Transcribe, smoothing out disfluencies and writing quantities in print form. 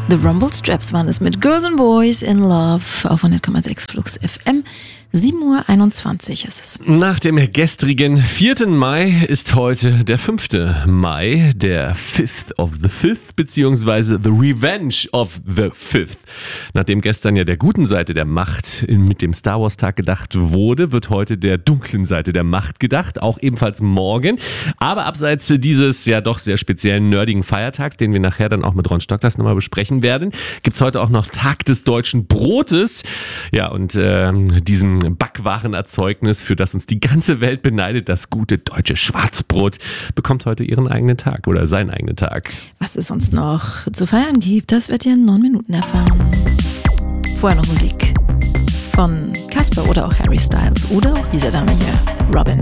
The Rumble Straps waren es mit Girls and Boys in Love auf 100,6 Flux FM. 7:21 ist es. Nach dem gestrigen 4. Mai ist heute der 5. Mai, der 5th of the 5th, beziehungsweise The Revenge of the 5th. Nachdem gestern ja der guten Seite der Macht mit dem Star Wars Tag gedacht wurde, wird heute der dunklen Seite der Macht gedacht, auch ebenfalls morgen. Aber abseits dieses ja doch sehr speziellen, nerdigen Feiertags, den wir nachher dann auch mit Ron Stocklas nochmal besprechen werden, gibt's heute auch noch Tag des deutschen Brotes. Ja, und diesem Backwarenerzeugnis, für das uns die ganze Welt beneidet, das gute deutsche Schwarzbrot, bekommt heute ihren eigenen Tag oder seinen eigenen Tag. Was es sonst noch zu feiern gibt, das werdet ihr in 9 Minuten erfahren. Vorher noch Musik von Casper oder auch Harry Styles oder auch dieser Dame hier, Robin.